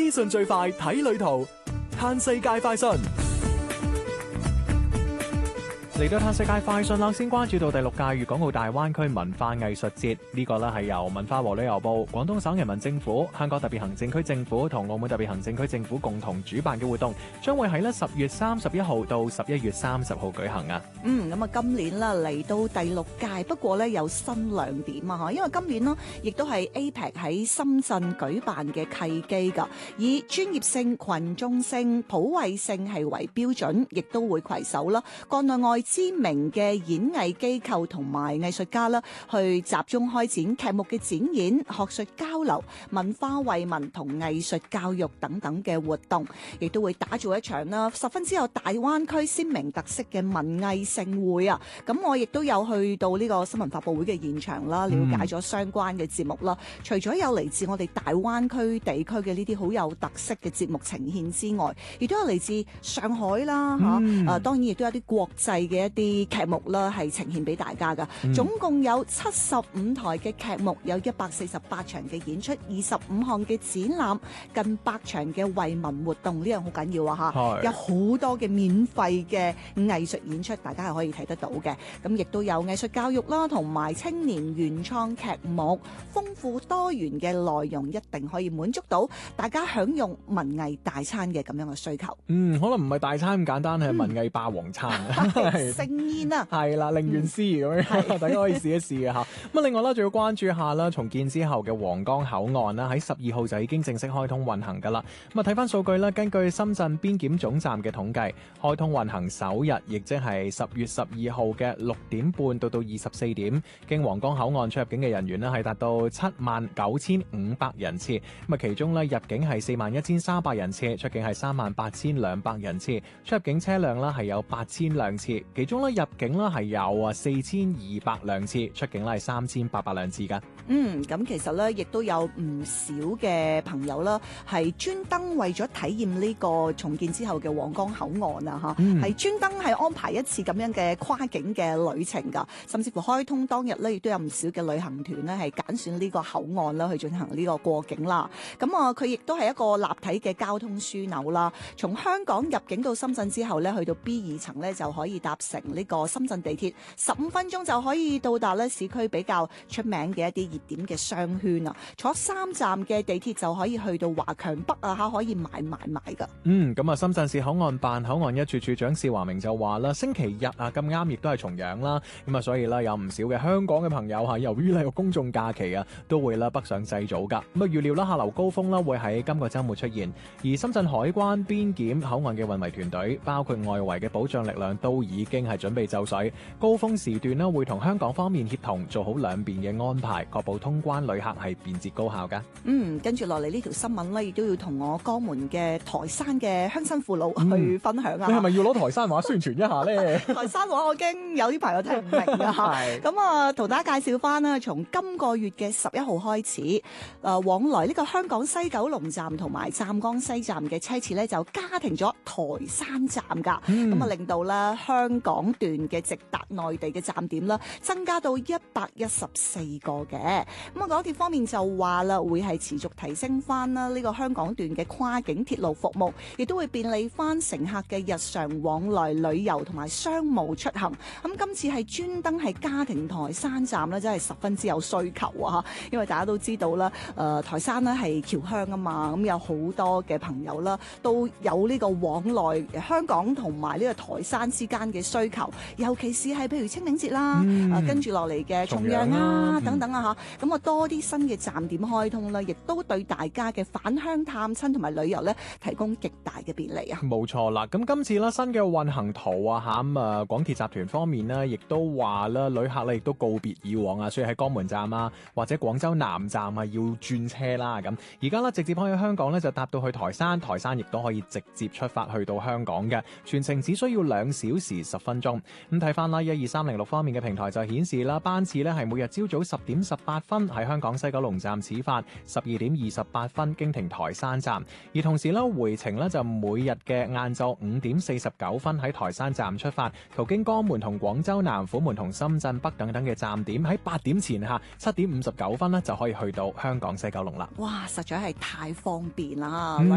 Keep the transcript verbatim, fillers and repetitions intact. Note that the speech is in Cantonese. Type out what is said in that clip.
資訊最快睇旅途，嘆世界快訊。 嚟到嘆世界快訊啦，先關注到第六屆粵港澳大灣區文化藝術節，呢個咧係由文化和旅遊部、廣東省人民政府、香港特別行政區政府同澳門特別行政區政府共同主辦嘅活動，將會喺咧十月三十一號到十一月三十號舉行啊。 嗯，咁啊，今年啦嚟到第六屆，不過咧有新亮點啊，因為今年呢亦都係 A P E C 喺深圳舉辦嘅契機㗎，以專業性、群眾性、普惠性係為標準，亦都會攜手啦，國內外知名嘅演藝機構同埋藝術家啦，去集中開展劇目嘅展演、學術交流、文化惠民同藝術教育等等嘅活動，亦都會打造一場啦十分之有大灣區鮮明特色嘅文藝盛會啊！咁我亦都有去到呢個新聞發佈會嘅現場啦，了解咗相關嘅節目啦。嗯、除咗有嚟自我哋大灣區地區嘅呢啲好有特色嘅節目呈現之外，亦都有嚟自上海啦嚇，誒、嗯啊、當然亦都有啲國際嘅一啲劇目啦，係呈現俾大家噶。嗯、總共有七十五台嘅劇目，有一百四十八場嘅演出，二十五項嘅展覽，近百場嘅惠民活動，呢樣好緊要啊嚇！是有好多嘅免費嘅藝術演出，大家係可以睇得到嘅。咁亦都有藝術教育啦，同埋青年原創劇目，豐富多元嘅內容，一定可以滿足到大家享用文藝大餐嘅咁樣嘅需求。 嗯，可能唔係大餐咁簡單，係文藝霸王餐。 盛宴啊， 係啦，令願思咁樣，大家可以試一試嘅嚇。咁另外啦，仲要關注下啦，重建之後嘅皇崗口岸啦，喺十二號就已經正式開通運行噶啦。咁啊，睇翻數據啦，根據深圳邊檢總站嘅統計，開通運行首日，亦即係十月十二號嘅六點半到到二十四點，經皇崗口岸出入境嘅人員呢係達到七萬九千五百人次。咁啊，其中呢，入境係四萬一千三百人次，出境係三萬八千兩百人次，出入境車輛啦係有八千輛次，其中呢，入境啦係有啊四千二百輛次，出境啦係三千八百輛次噶。 嗯，咁其實咧亦都有唔少嘅朋友啦，係專登為咗體驗呢個重建之後嘅皇崗口岸啊，嚇、嗯，係專登係安排一次咁樣嘅跨境嘅旅程噶，甚至乎開通當日咧，亦都有唔少嘅旅行團咧係揀選呢個口岸啦去進行呢個過境啦。咁啊，佢亦都係一個立體嘅交通樞紐啦。從香港入境到深圳之後咧，去到 B 二層咧就可以搭乘呢個深圳地鐵，十五分鐘就可以到達咧市區比較出名嘅一啲熱點嘅商圈啊。坐三站嘅地鐵就可以去到華強北啊，嚇可以買買買噶。 嗯，咁啊，深圳市口岸辦口岸一處處長邵華明就話啦，星期日啊咁啱亦都係重陽啦，咁啊所以咧有唔少嘅香港嘅朋友嚇，由於呢個公眾假期啊，都會啦北上祭祖噶。咁啊預料啦客流高峰啦會喺今個週末出現，而深圳海關邊檢口岸嘅運維團隊，包括外圍嘅保障力量都已經係準備就緒，高峰時段呢會同香港方面協同做好兩邊嘅安排，確保通關旅客係便捷高效噶。 嗯，跟住落嚟呢條新聞呢，亦都要同我江門嘅台山嘅鄉親父老去分享啊！ 嗯、你係咪要攞台山話宣傳一下呢？ 台山話我驚有啲朋友聽唔明啊！咁啊，同大家介紹翻啦，從今個月嘅十一號開始，誒、呃、往來呢個香港西九龍站同埋湛江西站嘅車次呢，就加停咗台山站噶，咁啊、嗯、令到咧香港段嘅直達內地嘅站點啦，增加到一百一十四個嘅。咁啊，港鐵方面就話啦，會係持續提升翻啦呢個香港段嘅跨境鐵路服務，亦都會便利翻乘客嘅日常往來旅遊同埋商務出行。咁今次係專登係加停台山站咧，真係十分之有需求啊！因為大家都知道啦，誒、呃、台山咧係僑鄉啊嘛，咁有好多嘅朋友啦，都有呢個往來香港同埋呢個台山之間嘅需求，尤其是係譬如清明節啦，嗯、啊跟住落嚟嘅重陽啊、嗯、等等啊嚇，咁啊多啲新嘅站點開通啦，亦都對大家嘅返鄉探親同埋旅遊咧提供極大嘅便利啊！ 冇錯啦，咁今次啦新嘅運行圖啊嚇，咁啊廣鐵集團方面呢亦都話啦，旅客咧亦都告別以往啊，所以喺江門站啊或者廣州南站啊要轉車啦咁，而家咧直接可以喺香港咧就搭到去台山，台山亦都可以直接出發去到香港嘅，全程只需要兩小時十分鐘。咁睇翻啦，一二三零六方面嘅平台就顯示啦，班次咧係每日朝早十點十八分喺香港西九龍站始發，十二點二十八分經停台山站，而同時咧回程咧就每日嘅晏晝五點四十九分喺台山站出發，途經江門同廣州南、虎門同深圳北等等嘅站點，喺八點前下七點五十九分咧就可以去到香港西九龍啦。 哇，實在係太方便啦！ 嗯